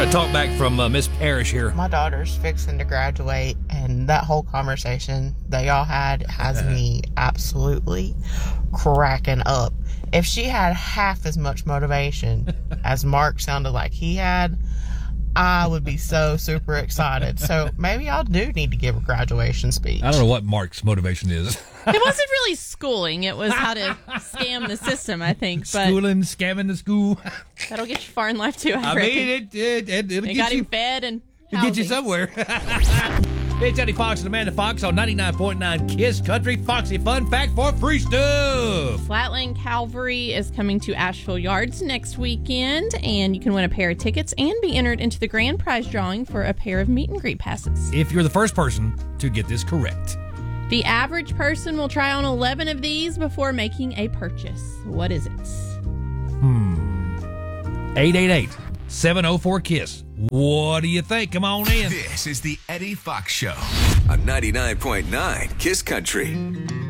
Got a talk back from Miss Parrish here. My daughter's fixing to graduate, and that whole conversation they all had has me absolutely cracking up. If she had half as much motivation as Mark sounded like he had, I would be so super excited. So maybe I do need to give a graduation speech. I don't know what Mark's motivation is. It wasn't really schooling. It was how to scam the system, I think. But Schooling, scamming the school. that'll get you far in life, too, I reckon. mean, it'll They get got you, him fed and it'll get you housing. somewhere. It's Eddie Fox and Amanda Fox on 99.9 Kiss Country. Foxy Fun Fact for Free Stuff. Flatland Calvary is coming to Asheville Yards next weekend, and you can win a pair of tickets and be entered into the grand prize drawing for a pair of meet and greet passes. If you're the first person to get this correct. The average person will try on 11 of these before making a purchase. What is it? 888-704-KISS. What do you think? Come on in. This is the Eddie Fox Show on 99.9 Kiss Country.